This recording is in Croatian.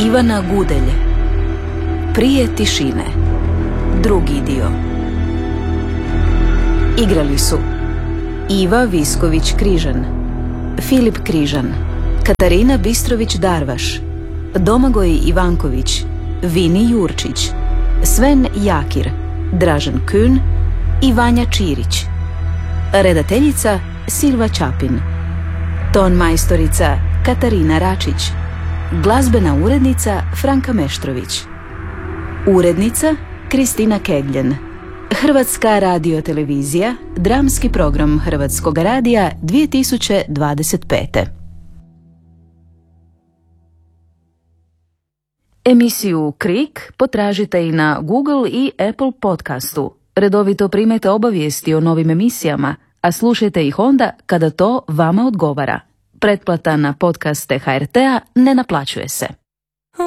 Ivana Gudelj. Prije tišine. Drugi dio. Igrali su Iva Visković-Križan, Filip Križan, Katarina Bistrović-Darvaš, Domagoj Ivanković, Vini Jurčić, Sven Jakir, Dražen Kün i Vanja Čirić. Redateljica Silva Čapin. Ton majstorica Katarina Račić. Glazbena urednica Franka Meštrović. Urednica Kristina Kegljen. Hrvatska radiotelevizija, dramski program Hrvatskog radija 2025. Emisiju Krik potražite i na Google i Apple podcastu. Redovito primajte obavijesti o novim emisijama, a slušajte ih onda kada to vama odgovara. Pretplata na podcaste HRT-a ne naplaćuje se.